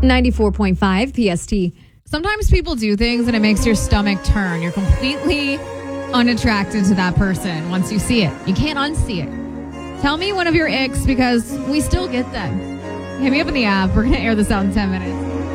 94.5 PST. Sometimes people do things and it makes your stomach turn. You're completely unattracted to that person once you see it. You can't unsee it. Tell me one of your icks because we still get them. Hit me up in the app. We're going to air this out in 10 minutes.